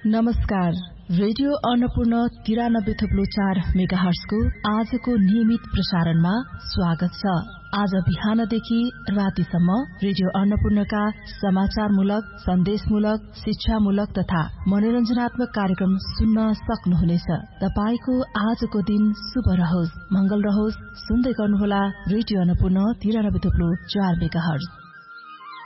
नमस्कार। रेडियो अन्नपूर्ण 93.4 मेगाहर्जको आजको नियमित प्रसारणमा स्वागत छ। आज बिहानदेखि रातिसम्म रेडियो अन्नपूर्णका समाचारमूलक, सन्देशमूलक, शिक्षामूलक तथा मनोरञ्जनात्मक कार्यक्रम सुन्न सक्नुहुनेछ। तपाईको आजको दिन शुभ रहोस्, मंगल रहोस्। सुन्दै गर्नुहोला रेडियो अन्नपूर्ण 93.4 मेगाहर्ज।